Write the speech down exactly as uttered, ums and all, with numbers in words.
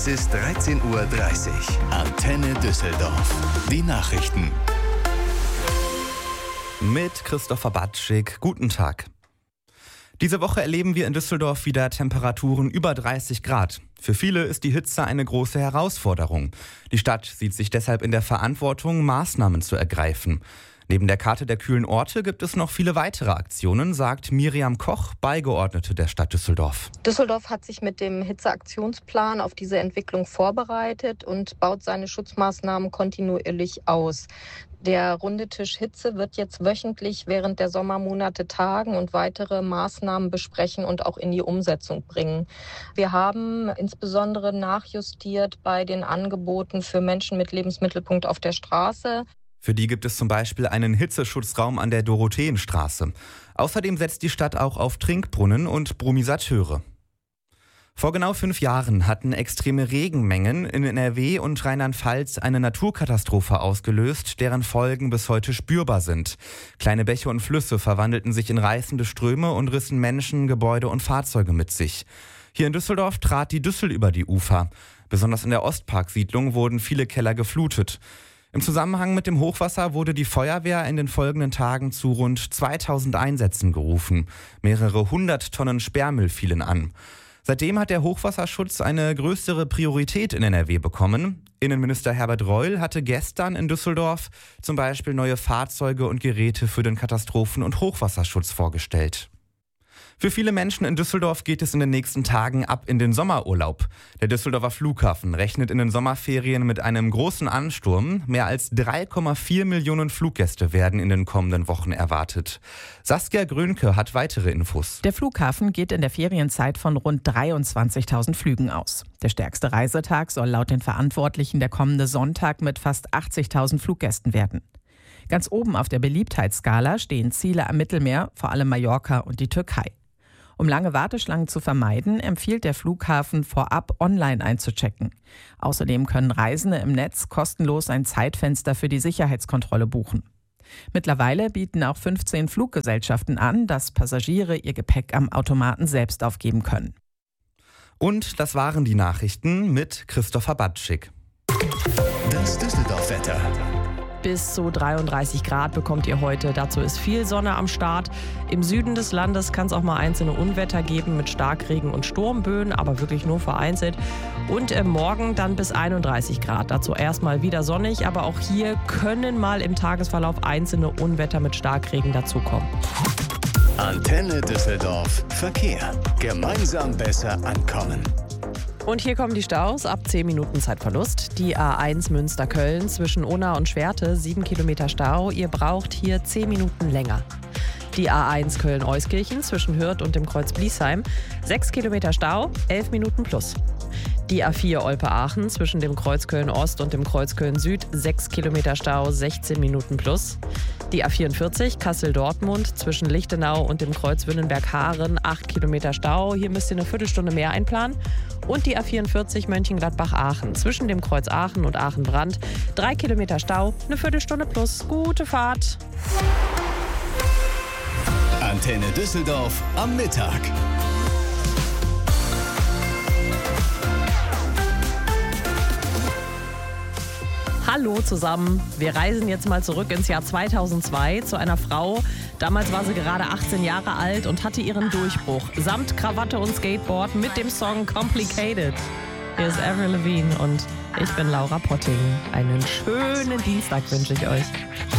Es ist dreizehn Uhr dreißig. Antenne Düsseldorf. Die Nachrichten. Mit Christopher Batschik. Guten Tag. Diese Woche erleben wir in Düsseldorf wieder Temperaturen über dreißig Grad. Für viele ist die Hitze eine große Herausforderung. Die Stadt sieht sich deshalb in der Verantwortung, Maßnahmen zu ergreifen. Neben der Karte der kühlen Orte gibt es noch viele weitere Aktionen, sagt Miriam Koch, Beigeordnete der Stadt Düsseldorf. Düsseldorf hat sich mit dem Hitzeaktionsplan auf diese Entwicklung vorbereitet und baut seine Schutzmaßnahmen kontinuierlich aus. Der runde Tisch Hitze wird jetzt wöchentlich während der Sommermonate tagen und weitere Maßnahmen besprechen und auch in die Umsetzung bringen. Wir haben insbesondere nachjustiert bei den Angeboten für Menschen mit Lebensmittelpunkt auf der Straße. Für die gibt es zum Beispiel einen Hitzeschutzraum an der Dorotheenstraße. Außerdem setzt die Stadt auch auf Trinkbrunnen und Brumisateure. Vor genau fünf Jahren hatten extreme Regenmengen in N R W und Rheinland-Pfalz eine Naturkatastrophe ausgelöst, deren Folgen bis heute spürbar sind. Kleine Bäche und Flüsse verwandelten sich in reißende Ströme und rissen Menschen, Gebäude und Fahrzeuge mit sich. Hier in Düsseldorf trat die Düssel über die Ufer. Besonders in der Ostparksiedlung wurden viele Keller geflutet. Im Zusammenhang mit dem Hochwasser wurde die Feuerwehr in den folgenden Tagen zu rund zweitausend Einsätzen gerufen. Mehrere hundert Tonnen Sperrmüll fielen an. Seitdem hat der Hochwasserschutz eine größere Priorität in N R W bekommen. Innenminister Herbert Reul hatte gestern in Düsseldorf zum Beispiel neue Fahrzeuge und Geräte für den Katastrophen- und Hochwasserschutz vorgestellt. Für viele Menschen in Düsseldorf geht es in den nächsten Tagen ab in den Sommerurlaub. Der Düsseldorfer Flughafen rechnet in den Sommerferien mit einem großen Ansturm. Mehr als drei Komma vier Millionen Fluggäste werden in den kommenden Wochen erwartet. Saskia Grönke hat weitere Infos. Der Flughafen geht in der Ferienzeit von rund dreiundzwanzigtausend Flügen aus. Der stärkste Reisetag soll laut den Verantwortlichen der kommende Sonntag mit fast achtzigtausend Fluggästen werden. Ganz oben auf der Beliebtheitsskala stehen Ziele am Mittelmeer, vor allem Mallorca und die Türkei. Um lange Warteschlangen zu vermeiden, empfiehlt der Flughafen vorab online einzuchecken. Außerdem können Reisende im Netz kostenlos ein Zeitfenster für die Sicherheitskontrolle buchen. Mittlerweile bieten auch fünfzehn Fluggesellschaften an, dass Passagiere ihr Gepäck am Automaten selbst aufgeben können. Und das waren die Nachrichten mit Christopher Batschik. Das Düsseldorf-Wetter. Bis zu dreiunddreißig Grad bekommt ihr heute. Dazu ist viel Sonne am Start. Im Süden des Landes kann es auch mal einzelne Unwetter geben mit Starkregen und Sturmböen, aber wirklich nur vereinzelt. Und im Morgen dann bis einunddreißig Grad. Dazu erstmal wieder sonnig, aber auch hier können mal im Tagesverlauf einzelne Unwetter mit Starkregen dazukommen. Antenne Düsseldorf. Verkehr. Gemeinsam besser ankommen. Und hier kommen die Staus ab zehn Minuten Zeitverlust. Die A eins Münster-Köln zwischen Unna und Schwerte, sieben Kilometer Stau. Ihr braucht hier zehn Minuten länger. Die A eins Köln-Euskirchen zwischen Hürth und dem Kreuz Bliesheim, sechs Kilometer Stau, elf Minuten plus. Die A vier Olpe-Aachen zwischen dem Kreuz Köln-Ost und dem Kreuz Köln-Süd, sechs Kilometer Stau, sechzehn Minuten plus. Die A vierundvierzig Kassel-Dortmund zwischen Lichtenau und dem Kreuz Wünnenberg-Haaren, acht Kilometer Stau. Hier müsst ihr eine Viertelstunde mehr einplanen. Und die A vierundvierzig Mönchengladbach-Aachen zwischen dem Kreuz Aachen und Aachen-Brand, drei Kilometer Stau, eine Viertelstunde plus. Gute Fahrt! Antenne Düsseldorf am Mittag. Hallo zusammen, wir reisen jetzt mal zurück ins Jahr zweitausendzwei zu einer Frau. Damals war sie gerade achtzehn Jahre alt und hatte ihren Durchbruch. Samt Krawatte und Skateboard mit dem Song Complicated. Hier ist Avril Lavigne und ich bin Laura Potting. Einen schönen Dienstag wünsche ich euch.